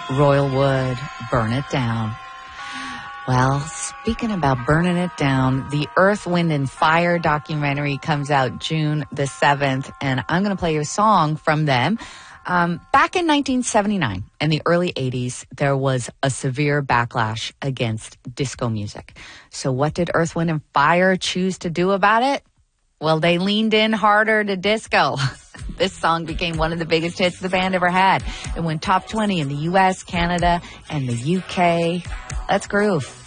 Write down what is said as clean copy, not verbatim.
Royal Wood, Burn It Down. Well, speaking about burning it down, the Earth, Wind, and Fire documentary comes out June the 7th, and I'm going to play you a song from them. Back in 1979 and the early 80s, there was a severe backlash against disco music. So what did Earth, Wind, and Fire choose to do about it? Well, they leaned in harder to disco. This song became one of the biggest hits the band ever had. It went top 20 in the U.S., Canada, and the U.K. Let's groove.